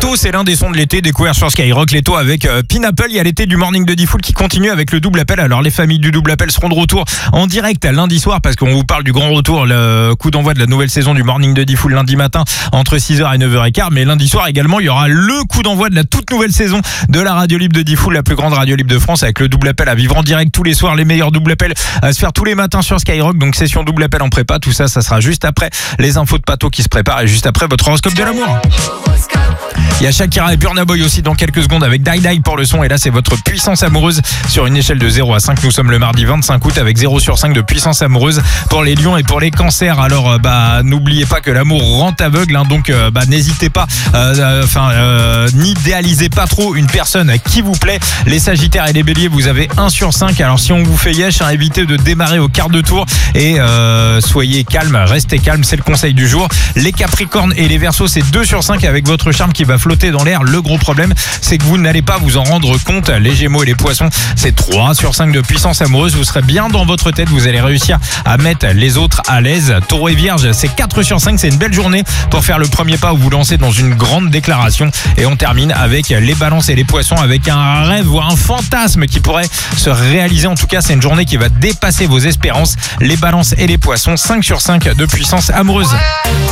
Pato, c'est l'un des sons de l'été découvert sur Skyrock. L'été avec Pineapple. Il y a l'été du Morning de Diffoul qui continue avec le double appel. Alors les familles du double appel seront de retour en direct lundi soir parce qu'on vous parle du grand retour, le coup d'envoi de la nouvelle saison du Morning de Diffoul lundi matin entre 6h et 9h15. Mais lundi soir également, il y aura le coup d'envoi de la toute nouvelle saison de la radio libre de Diffoul, la plus grande radio libre de France, avec le double appel à vivre en direct tous les soirs, les meilleurs double appels à se faire tous les matins sur Skyrock. Donc session double appel en prépa, tout ça, ça sera juste après les infos de Pato qui se préparent et juste après votre horoscope de l'amour. Il y a Shakira et Burna Boy aussi dans quelques secondes avec Die Die pour le son. Et là, c'est votre puissance amoureuse sur une échelle de 0 à 5. Nous sommes le mardi 25 août avec 0 sur 5 de puissance amoureuse pour les lions et pour les cancers. Alors, n'oubliez pas que l'amour rend aveugle. Donc, n'hésitez pas, n'idéalisez pas trop une personne qui vous plaît. Les sagittaires et les béliers, vous avez 1 sur 5. Alors, si on vous fait yesh, évitez de démarrer au quart de tour et soyez calme, restez calme, c'est le conseil du jour. Les capricornes et les verseaux, c'est 2 sur 5 avec votre charme qui va flotter dans l'air. Le gros problème, c'est que vous n'allez pas vous en rendre compte. Les gémeaux et les poissons, c'est 3 sur 5 de puissance amoureuse. Vous serez bien dans votre tête, vous allez réussir à mettre les autres à l'aise. Taureau et vierge, c'est 4 sur 5. C'est une belle journée pour faire le premier pas ou vous lancer dans une grande déclaration. Et on termine avec les balances et les poissons avec un rêve ou un fantasme qui pourrait se réaliser. En tout cas, c'est une journée qui va dépasser vos espérances. Les balances et les poissons, 5 sur 5 de puissance amoureuse.